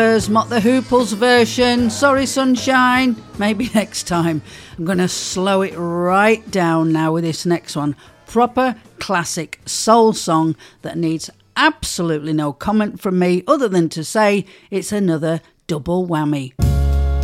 Mott the Hooples version. Sorry Sunshine, maybe next time. I'm going to slow it right down now with this next one. Proper classic soul song that needs absolutely no comment from me other than to say it's another double whammy.